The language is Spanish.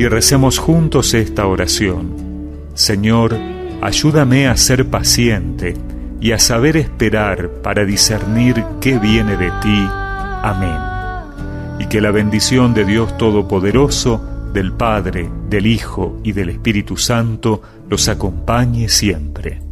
y recemos juntos esta oración. Señor, ayúdame a ser paciente y a saber esperar para discernir qué viene de ti. Amén. Y que la bendición de Dios Todopoderoso, del Padre, del Hijo y del Espíritu Santo los acompañe siempre.